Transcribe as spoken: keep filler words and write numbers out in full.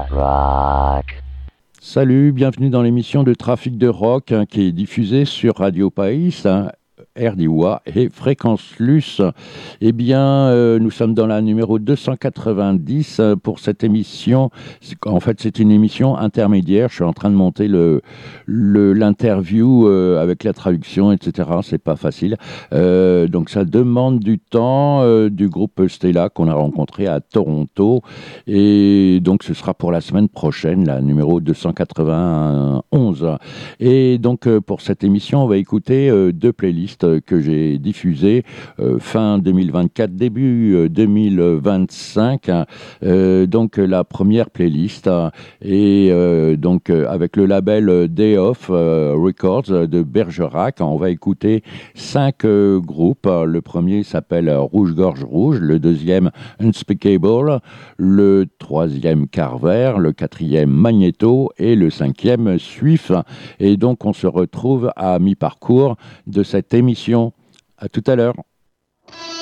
Rock. Salut, bienvenue dans l'émission de Trafic de Rock hein, qui est diffusée sur Radio País, hein, R D W A et Fréquence Luce. Eh bien, euh, nous sommes dans la numéro deux cent quatre-vingt-dix euh, pour cette émission. C'est- En fait, c'est une émission intermédiaire. Je suis en train de monter le, le- l'interview euh, avec la traduction, et cetera. C'est pas facile. Euh, donc, ça demande du temps euh, du groupe Stella qu'on a rencontré à Toronto. Et donc, ce sera pour la semaine prochaine, la numéro deux cent quatre-vingt-onze. Et donc, euh, pour cette émission, on va écouter euh, deux playlists euh, que j'ai diffusées euh, fin deux mille vingt-quatre, début euh, deux mille vingt-cinq. hein. Euh, donc, euh, la première playlist euh, est euh, donc euh, avec le label euh, Day Off euh, Records euh, de Bergerac. On va écouter cinq euh, groupes. Le premier s'appelle euh, Rouge Gorge Rouge, le deuxième Unspeakable, le troisième Carver, le quatrième Magneto et le cinquième Suif. Et donc, on se retrouve à mi-parcours de cette émission. À tout à l'heure.